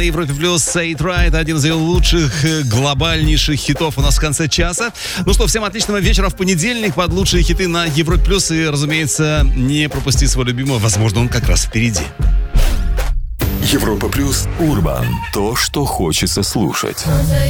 Европе плюс Say It Right, один из ее лучших, глобальнейших хитов у нас в конце часа. Ну что, всем отличного вечера в понедельник под лучшие хиты на Европе плюс. И, разумеется, не пропусти свой любимый, возможно, он как раз впереди. Европа плюс Урбан. То, что хочется слушать.